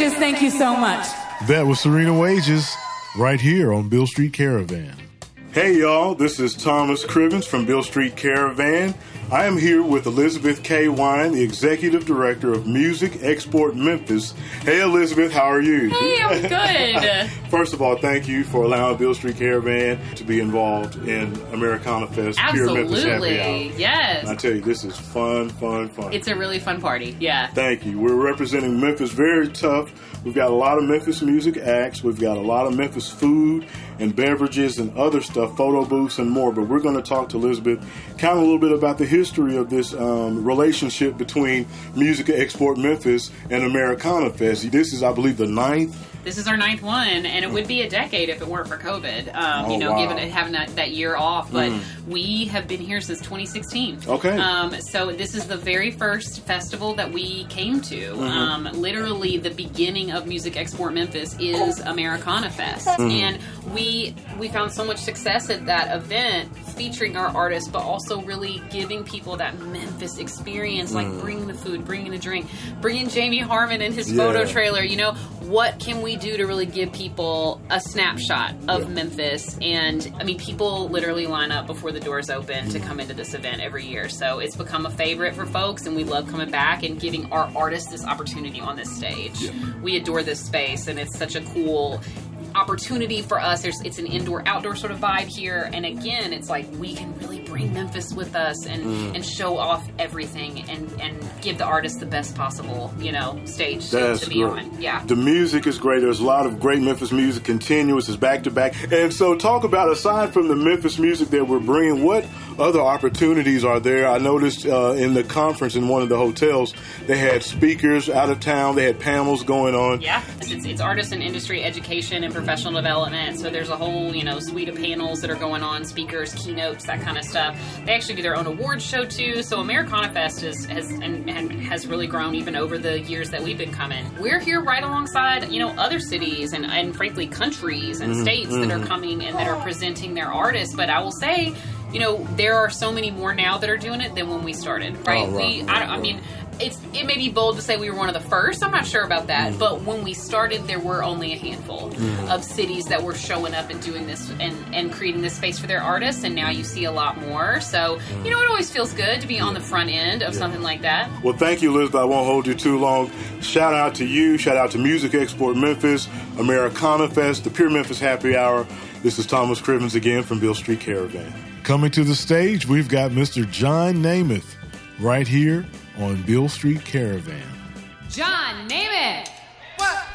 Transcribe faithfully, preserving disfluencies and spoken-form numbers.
Wages, thank you so much. That was Serena Wages right here on Beale Street Caravan. Hey, y'all, this is Thomas Crivens from Beale Street Caravan. I am here with Elizabeth K. Wine, the Executive Director of Music Export Memphis. Hey, Elizabeth, how are you? Hey, I'm good. First of all, thank you for allowing Beale Street Caravan to be involved in Americana Fest. Absolutely. Pure Memphis Happy Hour. Yes. And I tell you, this is fun, fun, fun. It's a really fun party, yeah. Thank you. We're representing Memphis very tough. We've got a lot of Memphis music acts. We've got a lot of Memphis food and beverages and other stuff, photo booths and more. But we're going to talk to Elizabeth kind of a little bit about the history of this um, relationship between Music Export Memphis and Americana Fest. This is, I believe, the ninth. This is our ninth one, and it would be a decade if it weren't for COVID. Um, Oh, you know, wow. given it having that, that year off, but Mm. we have been here since twenty sixteen. Okay. Um, so this is the very first festival that we came to. Mm-hmm. Um, literally, the beginning of Music Export Memphis is Americana Fest, Mm-hmm. and we we found so much success at that event, featuring our artists, but also really giving people that Memphis experience, like Mm. bringing the food, bringing the drink, bringing Jamie Harmon and his Yeah. photo trailer. You know, what can we do to really give people a snapshot of Yeah. Memphis? And I mean, people literally line up before the doors open to come into this event every year. So it's become a favorite for folks, and we love coming back and giving our artists this opportunity on this stage. Yeah. We adore this space, and it's such a cool opportunity for us. There's, it's an indoor-outdoor sort of vibe here, and again, it's like we can really bring Memphis with us and, Mm. and show off everything and, and give the artists the best possible, you know, stage to, That's to be great. on. Yeah. The music is great. There's a lot of great Memphis music, continuous, is back to back. And so, talk about, aside from the Memphis music that we're bringing, what other opportunities are there? I noticed uh, in the conference in one of the hotels, they had speakers out of town. They had panels going on. Yeah, it's, it's artist and industry education and professional development. So there's a whole, you know, suite of panels that are going on, speakers, keynotes, that kind of stuff. They actually do their own awards show too. So Americana Fest is, has and, and has really grown even over the years that we've been coming. We're here right alongside, you know, other cities and, and frankly countries and Mm-hmm, states mm-hmm. that are coming and that are presenting their artists. But I will say, you know, there are so many more now that are doing it than when we started, right? Oh, right, we, right, I, don't- I right. mean, it's it may be bold to say we were one of the first. I'm not sure about that, Mm. but when we started, there were only a handful Mm. of cities that were showing up and doing this and, and creating this space for their artists, and now you see a lot more. So, you know, it always feels good to be on the front end of Yeah. something like that. Well, thank you, Elizabeth. I won't hold you too long. Shout out to you. Shout out to Music Export Memphis, Americana Fest, the Pure Memphis Happy Hour. This is Thomas Crivens again from Beale Street Caravan. Coming to the stage, we've got Mister John Namath right here on Beale Street Caravan. John, name it.